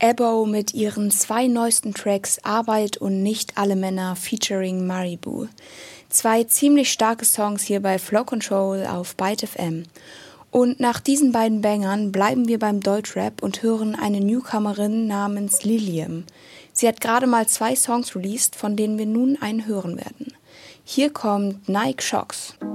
Ebo mit ihren 2 neuesten Tracks Arbeit und Nicht alle Männer featuring Maribou. 2 ziemlich starke Songs hier bei Flow Control auf Byte FM. Und nach diesen beiden Bangern bleiben wir beim Deutschrap und hören eine Newcomerin namens Lilium. Sie hat gerade mal 2 Songs released, von denen wir nun einen hören werden. Hier kommt Nike Shox.